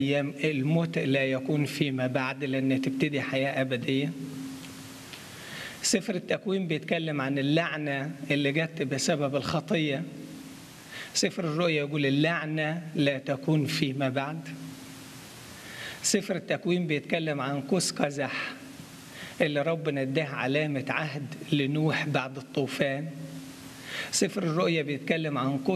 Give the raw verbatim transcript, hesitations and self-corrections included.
أيام الموت لا يكون فيما بعد، لأن تبتدي حياة أبدية. سفر التكوين بيتكلم عن اللعنة اللي جت بسبب الخطية. سفر الرؤيا يقول اللعنة لا تكون فيما بعد. سفر التكوين بيتكلم عن قوس قزح اللي ربنا اداه علامة عهد لنوح بعد الطوفان. سفر الرؤيا بيتكلم عن قوس